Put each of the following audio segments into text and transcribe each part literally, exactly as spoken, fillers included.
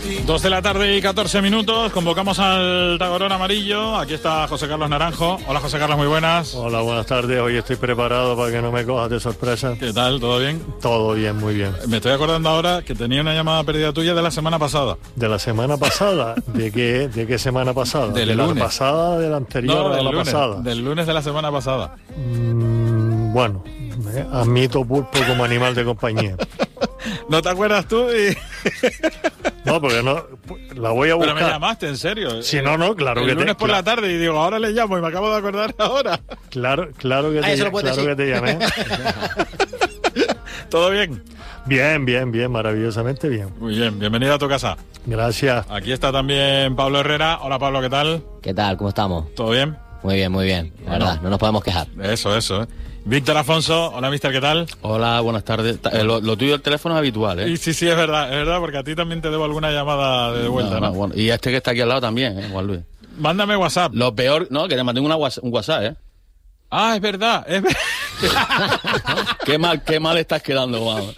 Dos de la tarde y catorce minutos, convocamos al Tagorón Amarillo. Aquí está José Carlos Naranjo. Hola José Carlos, muy buenas. Hola, buenas tardes. Hoy estoy preparado para que no me cojas de sorpresa. ¿Qué tal? ¿Todo bien? Todo bien, muy bien. Me estoy acordando ahora que tenía una llamada perdida tuya de la semana pasada. ¿De la semana pasada? ¿De qué, de qué semana pasada? Del ¿De lunes. la pasada, de la anterior No, a del la lunes, pasada? del lunes de la semana pasada. Mm, bueno, eh, admito pulpo como animal de compañía. ¿No te acuerdas tú? Y... No, porque no, la voy a buscar. Pero me llamaste, en serio. Si no, no, claro el que te... El lunes te, por claro. la tarde y digo, ahora le llamo y me acabo de acordar ahora. Claro, claro que Ah, te, eso lo puedes claro decir. que te llamé. ¿Todo bien? Bien, bien, bien, maravillosamente bien. Muy bien, bienvenido a tu casa. Gracias. Aquí está también Pablo Herrera. Hola Pablo, ¿qué tal? ¿Qué tal? ¿Cómo estamos? ¿Todo bien? Muy bien, muy bien. La Bueno. verdad, no nos podemos quejar. Eso, eso. ¿eh? Víctor Afonso, hola mister, ¿qué tal? Hola, buenas tardes. Ta- eh, Lo, lo tuyo del teléfono es habitual, ¿eh? Y sí, sí, es verdad, es verdad, porque a ti también te debo alguna llamada de vuelta, No, ¿no? no, bueno, y este que está aquí al lado también, ¿eh? Juan Luis. Mándame WhatsApp. Lo peor, no, que le mandé una whats- un WhatsApp, ¿eh? Ah, es verdad, es verdad. Qué mal, qué mal estás quedando, vamos.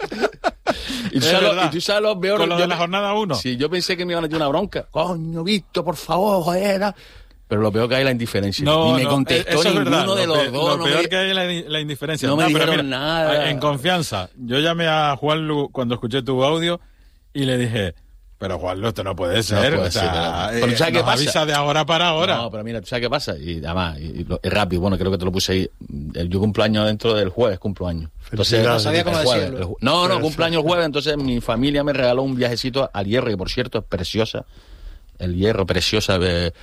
Y tú Es sabes, lo, verdad. y tú sabes lo peor. Con lo yo de la me- jornada uno. Sí, yo pensé que me iban a echar una bronca. Coño, Víctor, por favor, joder. Pero lo peor que hay es la indiferencia. No, Ni me no, contestó eso es ninguno verdad. de Lo los pe- dos. Lo no peor me- que hay es la, la indiferencia. No me pero dijeron mira, nada. En confianza, yo llamé a Juan Lu cuando escuché tu audio y le dije, pero Juan Lu, esto no puede ser. puede o sea, ser, pero- eh, pero ¿sabes qué nos pasa? avisa de ahora para ahora. No, pero mira, ¿tú sabes qué pasa? Y además, y, y lo- es rápido, bueno, creo que te lo puse ahí. El- Yo cumplo años dentro del jueves, cumplo años. Entonces, Felicidades. No sabía cómo el jueves, decirlo. el ju- No, no, cumplo años el jueves, entonces mi familia me regaló un viajecito al Hierro, que por cierto es preciosa. El Hierro, preciosa. eh,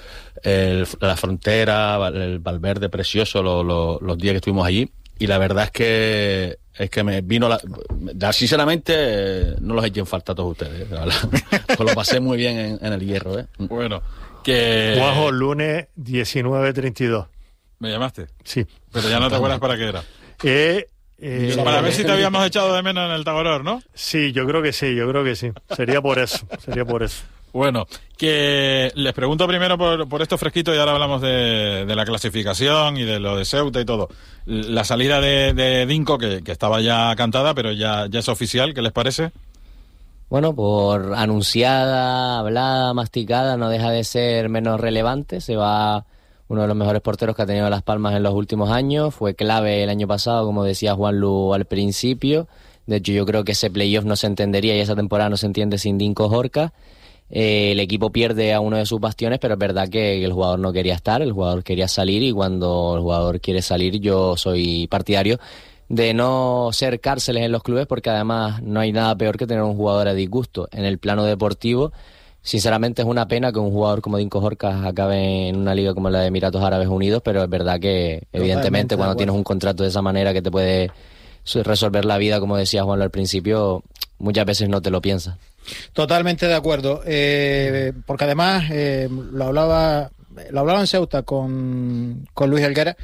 el- la frontera, el Valverde, precioso, lo- lo- los días que estuvimos allí. Y la verdad es que es que me vino la... da- Sinceramente, eh, no los eché en falta a todos ustedes. la verdad. Pues lo pasé muy bien en, en el Hierro, ¿eh? Bueno, que... Juanjo, lunes diecinueve treinta y dos. ¿Me llamaste? Sí. Pero ya no te acuerdas para qué era. Eh, eh, Para ver si te habíamos echado de menos en el Tagorón, ¿no? Sí, yo creo que sí, yo creo que sí. Sería por eso, sería por eso. Bueno, que les pregunto primero por, por esto fresquito y ahora hablamos de, de la clasificación y de lo de Ceuta y todo. La salida de, de Dinko, que, que estaba ya cantada, pero ya, ya es oficial, ¿qué les parece? Bueno, por anunciada, hablada, masticada, no deja de ser menos relevante. Se va uno de los mejores porteros que ha tenido Las Palmas en los últimos años. Fue clave el año pasado, como decía Juanlu al principio. De hecho, yo creo que ese playoff no se entendería y esa temporada no se entiende sin Dinko Horca. Eh, el equipo pierde a uno de sus bastiones, pero es verdad que el jugador no quería estar, el jugador quería salir, y cuando el jugador quiere salir, yo soy partidario de no ser cárceles en los clubes, porque además no hay nada peor que tener un jugador a disgusto. En el plano deportivo, sinceramente es una pena que un jugador como Dinko Horca acabe en una liga como la de Emiratos Árabes Unidos, pero es verdad que evidentemente de cuando acuerdo. tienes un contrato de esa manera que te puede resolver la vida, como decía Juan al principio, muchas veces no te lo piensas. Totalmente de acuerdo, eh, porque además eh, lo hablaba lo hablaba en Ceuta con, con Luis Helguera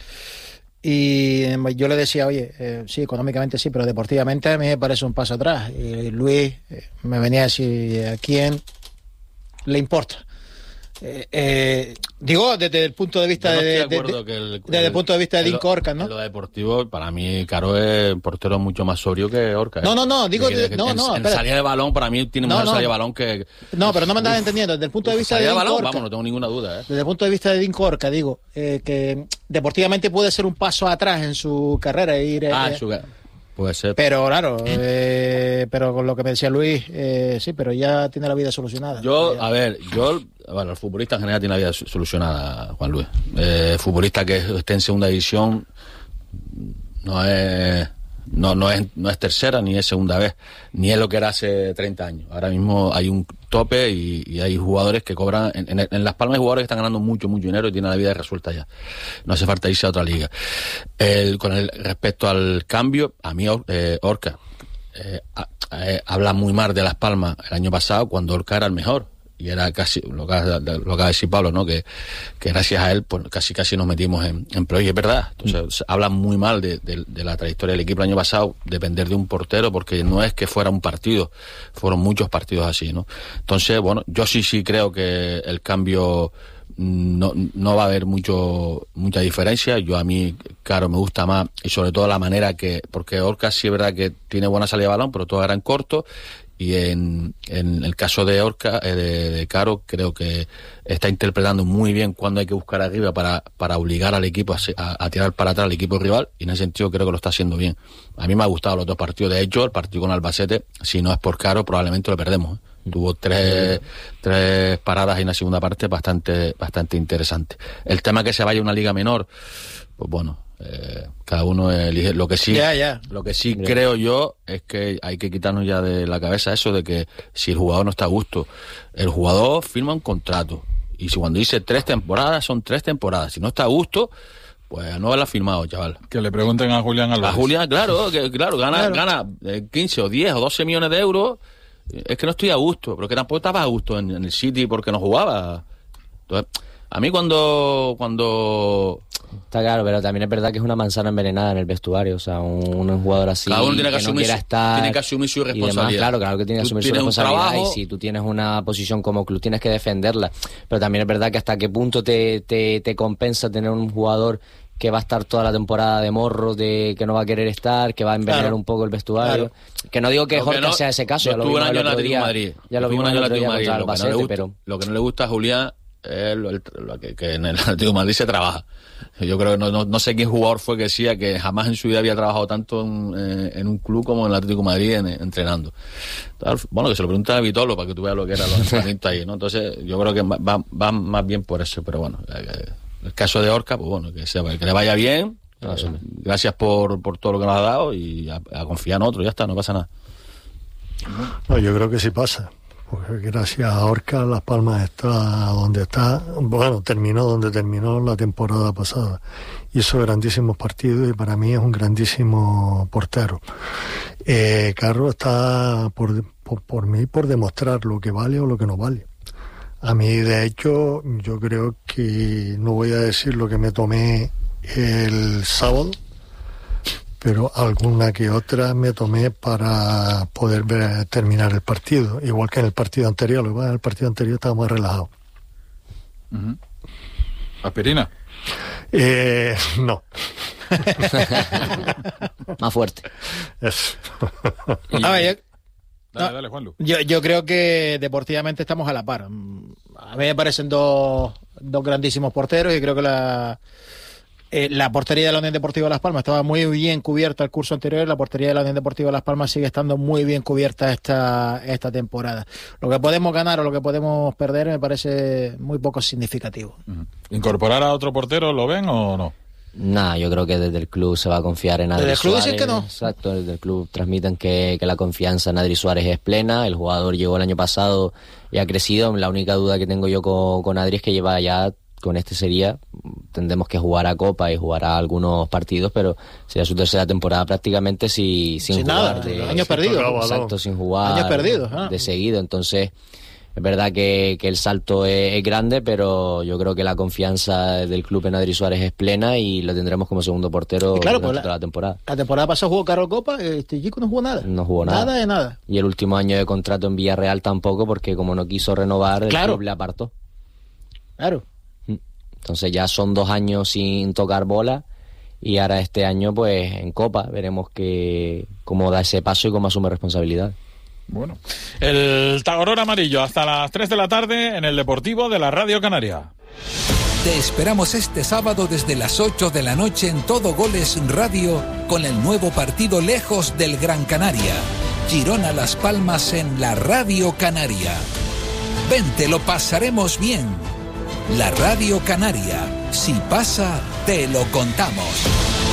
y eh, yo le decía, oye, eh, sí, económicamente sí, pero deportivamente a mí me parece un paso atrás. Y Luis eh, me venía a decir, ¿a quién le importa? Eh, eh, digo, desde el punto de vista Yo no de, estoy de de- acuerdo de- que el- desde el el- punto de vista de en lo- Dinko Horca, ¿no? En lo deportivo, para mí, Caro es un portero mucho más sobrio que Horca. ¿eh? No, no, no, digo Que- de- que no, en, no, en espera. salida de balón, para mí, tiene No, mejor no. salida de balón que... No, pero no me andabas Uf, entendiendo. Desde el punto de vista de salida de Dinko balón, Horca, vamos, no tengo ninguna duda, ¿eh? desde el punto de vista de Dinko Horca, digo, eh, que deportivamente puede ser un paso atrás en su carrera e ir... eh, Ah, su- puede ser. pero claro, eh, pero con lo que me decía Luis, eh, sí, pero ya tiene la vida solucionada. Yo, Ya. a ver, yo, bueno, el futbolista en general tiene la vida su- solucionada, Juan Luis. Eh, futbolista que esté en segunda división no es, no, no es, no es tercera ni es segunda vez, ni es lo que era hace treinta años. Ahora mismo hay un tope y, y hay jugadores que cobran, en, en, en Las Palmas hay jugadores que están ganando mucho, mucho dinero y tienen la vida resuelta ya. No hace falta irse a otra liga. El, con el respecto al cambio, a mí, eh, Horca, eh, a- eh, habla muy mal de Las Palmas el año pasado cuando Horca era el mejor. Y era casi, lo que, lo que acaba de decir Pablo, ¿no? Que, que gracias a él, pues casi casi nos metimos en, en playoff. Y es verdad. Entonces, mm. hablan muy mal de, de, de la trayectoria del equipo el año pasado, depender de un portero, porque no es que fuera un partido, fueron muchos partidos así, ¿no? Entonces, bueno, yo sí, sí creo que el cambio no, no va a haber mucho mucha diferencia. Yo a mí, claro, me gusta más, y sobre todo la manera que, porque Horca sí es verdad que tiene buena salida de balón, pero todo era en corto. Y en, en el caso de Orca, eh, de, de Caro, creo que está interpretando muy bien cuando hay que buscar arriba para, para obligar al equipo a, a, a tirar para atrás al equipo rival, y en ese sentido creo que lo está haciendo bien. A mí me ha gustado los dos partidos. De hecho, el partido con Albacete, si no es por Caro, probablemente lo perdemos, ¿eh? Tuvo tres, tres paradas en la segunda parte bastante, bastante interesante. El tema que se vaya a una liga menor, pues bueno, Eh, cada uno elige. Lo que sí, yeah, yeah. lo que sí yeah. creo yo es que hay que quitarnos ya de la cabeza eso de que si el jugador no está a gusto, el jugador firma un contrato, y si cuando dice tres temporadas, son tres temporadas. Si no está a gusto, pues no haberla firmado, chaval. Que le pregunten a Julián Álvarez. A Julián, claro, que claro, gana, claro. gana quince o diez o doce millones de euros. Es que no estoy a gusto, pero que tampoco estaba a gusto en, en el City porque no jugaba. Entonces, a mí cuando cuando está claro, pero también es verdad que es una manzana envenenada en el vestuario. O sea, un, un jugador así cada uno tiene que, que asumir, no quiera estar, tiene que asumir su responsabilidad. Demás, claro, claro que tiene que asumir su responsabilidad, y si tú tienes una posición como club tienes que defenderla. Pero también es verdad que hasta qué punto te, te, te compensa tener un jugador que va a estar toda la temporada de morro, de que no va a querer estar, que va a envenenar claro. un poco el vestuario. Claro. Que no digo que lo Jorge que no, sea ese caso, ya lo vimos el otro día, Madrid. Ya lo vimos el otro día contra el Albacete, pero lo que no le gusta a Julián es lo, lo que, que en el Atlético de Madrid se trabaja. Yo creo que no, no, no sé qué jugador fue que decía que jamás en su vida había trabajado tanto en, eh, en un club como en el Atlético de Madrid en, en, entrenando. Entonces, bueno, que se lo pregunta a Vitolo para que tú veas lo que eran los entrenamientos ahí, ¿no? Entonces, yo creo que va, va más bien por eso, pero bueno, eh, el caso de Orca, pues bueno, que, sea, que le vaya bien. No, eh, gracias por, por todo lo que nos ha dado, y a, a confiar en otro, ya está, no pasa nada. No, yo creo que sí pasa, porque gracias a Orca Las Palmas está donde está, bueno, terminó donde terminó la temporada pasada, hizo grandísimos partidos y para mí es un grandísimo portero. eh, Carlos está por, por, por mí por demostrar lo que vale o lo que no vale. A mí, de hecho, yo creo que no voy a decir lo que me tomé el sábado, pero alguna que otra me tomé para poder ver, terminar el partido, igual que en el partido anterior. Lo que pasa, en el partido anterior estaba más relajado. Uh-huh. ¿Aspirina? Eh, no. Más fuerte. Eso. Y... A ver, Dale, no, dale, Juanlu. Yo, yo creo que deportivamente estamos a la par. A mí me parecen dos, dos grandísimos porteros, y creo que la, eh, la portería de la Unión Deportiva Las Palmas estaba muy bien cubierta el curso anterior. La portería de la Unión Deportiva Las Palmas sigue estando muy bien cubierta esta, esta temporada. Lo que podemos ganar o lo que podemos perder me parece muy poco significativo. Uh-huh. ¿Incorporar a otro portero lo ven o no? Nah, yo creo que desde el club se va a confiar en Adri Suárez. ¿Desde el club Suárez. dicen que no? Exacto, desde el club transmiten que, que la confianza en Adri Suárez es plena. El jugador llegó el año pasado y ha crecido. La única duda que tengo yo con, con Adri es que lleva ya, con este sería, tendremos que jugar a Copa y jugar a algunos partidos, pero sería su tercera temporada prácticamente si, sin, sin jugar. Nada, de, años perdidos. Exacto, sin jugar. Años perdidos. ¿eh? De seguido, entonces... Es verdad que, que el salto es, es grande, pero yo creo que la confianza del club en Adri Suárez es plena y lo tendremos como segundo portero claro, durante pues toda la, la temporada. La temporada pasada jugó Carlos Copa, este chico no jugó nada. No jugó nada. Nada de nada. Y el último año de contrato en Villarreal tampoco, porque como no quiso renovar, el claro. club le apartó. Claro. Entonces ya son dos años sin tocar bola, y ahora este año pues en Copa veremos que cómo da ese paso y cómo asume responsabilidad. Bueno, el Tagoror amarillo hasta las tres de la tarde en el Deportivo de la Radio Canaria. Te esperamos este sábado desde las ocho de la noche en Todo Goles Radio con el nuevo partido Lejos del Gran Canaria. Girona Las Palmas en la Radio Canaria. Vente, lo pasaremos bien. La Radio Canaria. Si pasa, te lo contamos.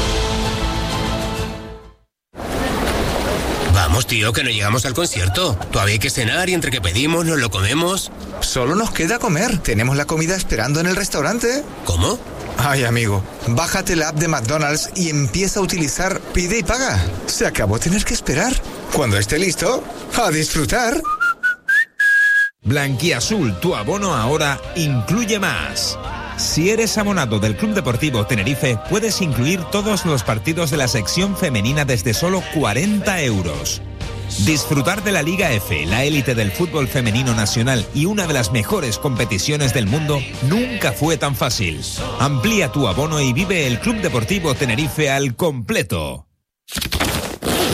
Vamos, tío, que no llegamos al concierto. Todavía hay que cenar y entre que pedimos nos lo comemos. Solo nos queda comer. Tenemos la comida esperando en el restaurante. ¿Cómo? Ay, amigo, bájate la app de McDonald's y empieza a utilizar Pide y Paga. Se acabó tener que esperar. Cuando esté listo, a disfrutar. Blanquiazul, tu abono ahora incluye más. Si eres abonado del Club Deportivo Tenerife, puedes incluir todos los partidos de la sección femenina desde solo cuarenta euros. Disfrutar de la Liga F, la élite del fútbol femenino nacional y una de las mejores competiciones del mundo, nunca fue tan fácil. Amplía tu abono y vive el Club Deportivo Tenerife al completo.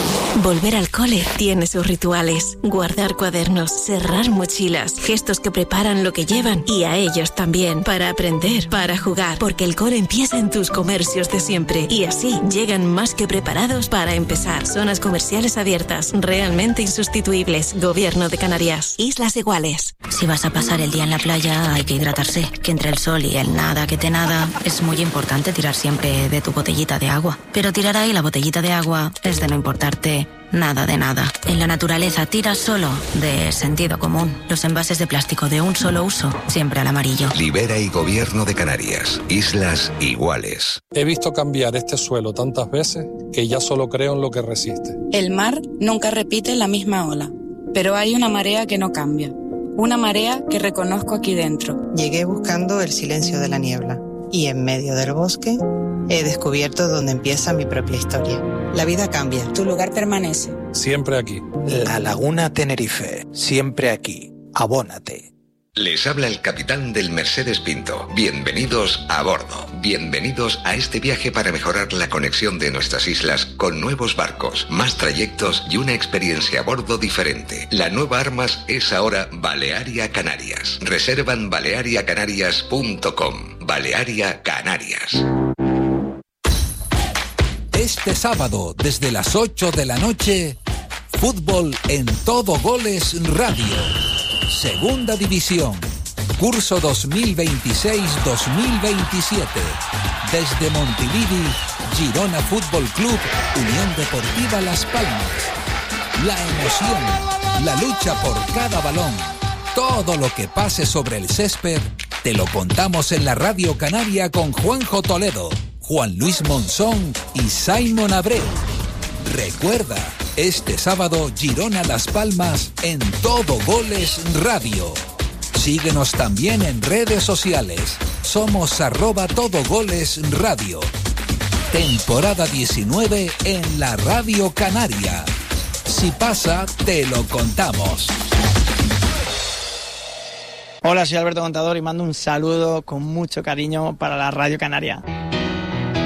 Volver al cole tiene sus rituales. Guardar cuadernos, cerrar mochilas, gestos que preparan lo que llevan y a ellos también, para aprender, para jugar, porque el cole empieza en tus comercios de siempre y así llegan más que preparados para empezar. Zonas comerciales abiertas, realmente insustituibles. Gobierno de Canarias. Islas Iguales. Si vas a pasar el día en la playa hay que hidratarse, que entre el sol y el nada que te nada es muy importante tirar siempre de tu botellita de agua. Pero tirar ahí la botellita de agua es de no importarte nada de nada. En la naturaleza tira solo de sentido común. Los envases de plástico de un solo uso, siempre al amarillo. Libera y Gobierno de Canarias. Islas Iguales. He visto cambiar este suelo tantas veces que ya solo creo en lo que resiste. El mar nunca repite la misma ola, pero hay una marea que no cambia. Una marea que reconozco aquí dentro. Llegué buscando el silencio de la niebla y en medio del bosque he descubierto donde empieza mi propia historia. La vida cambia. Tu lugar permanece. Siempre aquí. La Laguna Tenerife. Siempre aquí. Abónate. Les habla el capitán del Mercedes Pinto. Bienvenidos a bordo. Bienvenidos a este viaje para mejorar la conexión de nuestras islas con nuevos barcos, más trayectos y una experiencia a bordo diferente. La nueva Armas es ahora Balearia Canarias. Reservan balearia canarias punto com. Balearia Canarias. Este sábado, desde las ocho de la noche, fútbol en Todo Goles Radio. Segunda División, curso dos mil veintiséis dos mil veintisiete. Desde Montilivi, Girona Fútbol Club, Unión Deportiva Las Palmas. La emoción, la lucha por cada balón, todo lo que pase sobre el césped, te lo contamos en la Radio Canaria con Juanjo Toledo, Juan Luis Monzón y Simon Abreu. Recuerda, este sábado Girona Las Palmas en Todo Goles Radio. Síguenos también en redes sociales. Somos arroba Todo Goles Radio. Temporada diecinueve en la Radio Canaria. Si pasa, te lo contamos. Hola, soy Alberto Contador y mando un saludo con mucho cariño para la Radio Canaria.